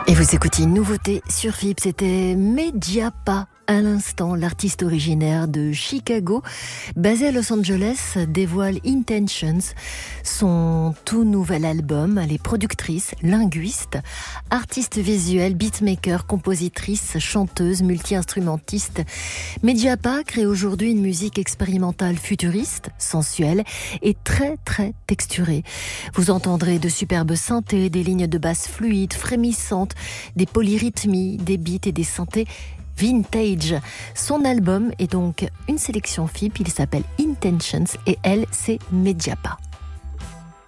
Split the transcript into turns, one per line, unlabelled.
Et vous écoutez une nouveauté sur FIP, c'était Mediapa. À l'instant, l'artiste originaire de Chicago, basé à Los Angeles, dévoile Intentions, son tout nouvel album. Elle est productrice, linguiste, artiste visuelle, beatmaker, compositrice, chanteuse, multi-instrumentiste. Mediapa crée aujourd'hui une musique expérimentale futuriste, sensuelle et très très texturée. Vous entendrez de superbes synthés, des lignes de basse fluides, frémissantes, des polyrythmies, des beats et des synthés vintage. Son album est donc une sélection FIP, il s'appelle Intentions et elle, c'est Mediapa.